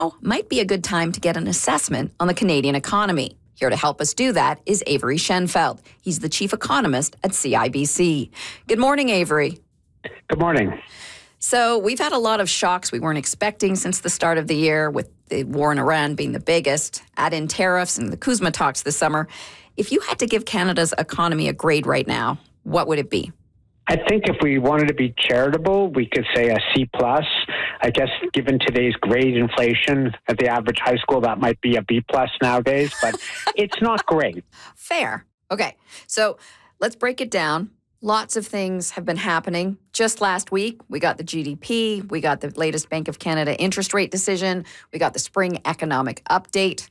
might be a good time to get an assessment on the Canadian economy. Here to help us do that is Avery Schenfeld. He's the chief economist at CIBC. Good morning, Avery. Good morning. So we've had a lot of shocks we weren't expecting since the start of the year, with the war in Iran being the biggest, add in tariffs and the CUSMA talks this summer. If you had to give Canada's economy a grade right now, what would it be? I think if we wanted to be charitable, we could say a C+. I guess given today's grade inflation at the average high school, that might be a B+ nowadays, but it's not great. Fair. Okay, so let's break it down. Lots of things have been happening. Just last week, we got the GDP, we got the latest Bank of Canada interest rate decision, we got the spring economic update.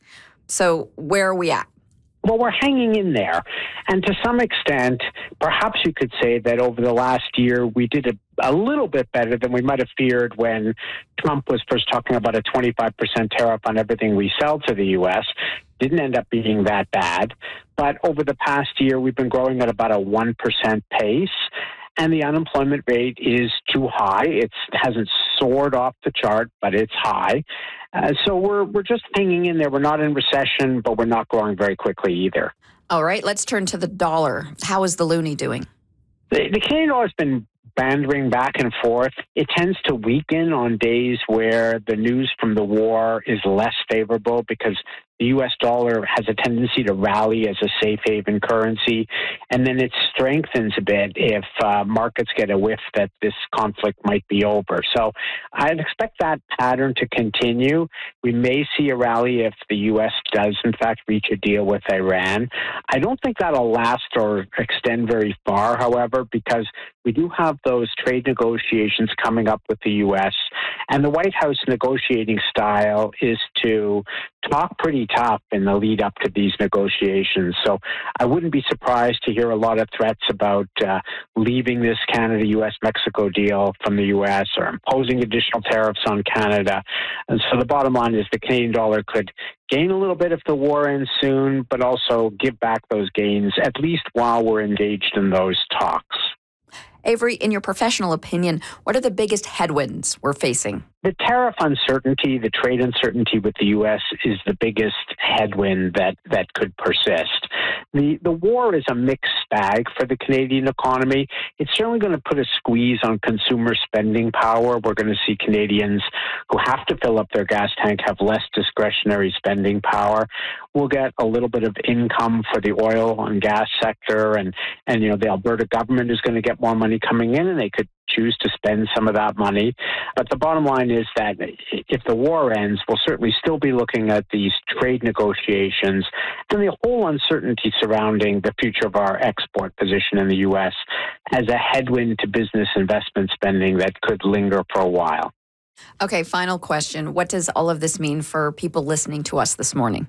So where are we at? Well, we're hanging in there. And to some extent, perhaps you could say that over the last year, we did a little bit better than we might have feared when Trump was first talking about a 25% tariff on everything we sell to the U.S. Didn't end up being that bad. But over the past year, we've been growing at about a 1% pace. And the unemployment rate is too high. It hasn't soared off the chart, but it's high. So we're just hanging in there. We're not in recession, but we're not growing very quickly either. All right, let's turn to the dollar. How is the loonie doing? The Canadian dollar has been bandering back and forth. It tends to weaken on days where the news from the war is less favorable because the U.S. dollar has a tendency to rally as a safe haven currency, and then it strengthens a bit if markets get a whiff that this conflict might be over. So I'd expect that pattern to continue. We may see a rally if the U.S. does, in fact, reach a deal with Iran. I don't think that'll last or extend very far, however, because we do have those trade negotiations coming up with the U.S., and the White House negotiating style is to talk pretty tough in the lead up to these negotiations. So I wouldn't be surprised to hear a lot of threats about leaving this Canada-U.S.-Mexico deal from the U.S. or imposing additional tariffs on Canada. And so the bottom line is the Canadian dollar could gain a little bit if the war ends soon, but also give back those gains, at least while we're engaged in those talks. Avery, in your professional opinion, what are the biggest headwinds we're facing? The tariff uncertainty, the trade uncertainty with the U.S. is the biggest headwind that could persist. The war is a mixed bag for the Canadian economy. It's certainly going to put a squeeze on consumer spending power. We're going to see Canadians who have to fill up their gas tank have less discretionary spending power. We'll get a little bit of income for the oil and gas sector, and the Alberta government is going to get more money coming in, and they could choose to spend some of that money. But the bottom line is that if the war ends, we'll certainly still be looking at these trade negotiations and the whole uncertainty surrounding the future of our export position in the U.S. as a headwind to business investment spending that could linger for a while. Okay, final question. What does all of this mean for people listening to us this morning?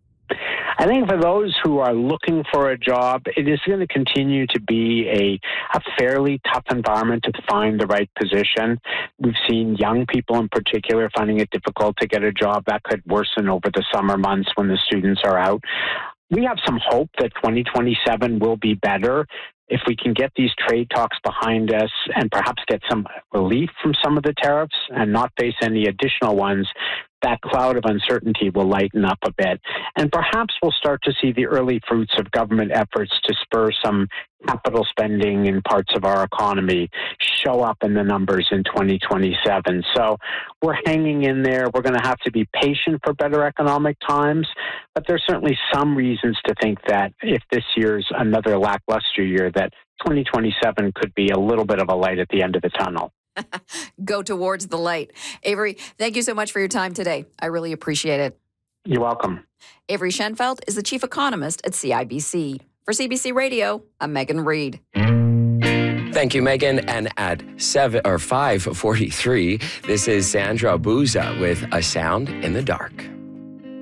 I think for those who are looking for a job, it is going to continue to be a fairly tough environment to find the right position. We've seen young people in particular finding it difficult to get a job. That could worsen over the summer months when the students are out. We have some hope that 2027 will be better if we can get these trade talks behind us and perhaps get some relief from some of the tariffs and not face any additional ones. That cloud of uncertainty will lighten up a bit. And perhaps we'll start to see the early fruits of government efforts to spur some capital spending in parts of our economy show up in the numbers in 2027. So we're hanging in there. We're going to have to be patient for better economic times. But there's certainly some reasons to think that if this year's another lackluster year, that 2027 could be a little bit of a light at the end of the tunnel. Go towards the light. Avery, thank you so much for your time today. I really appreciate it. You're welcome. Avery Schenfeld is the chief economist at CIBC. For CBC Radio, I'm Megan Reid. Thank you, Megan. And at 5:43, this is Sandra Buza with A Sound in the Dark.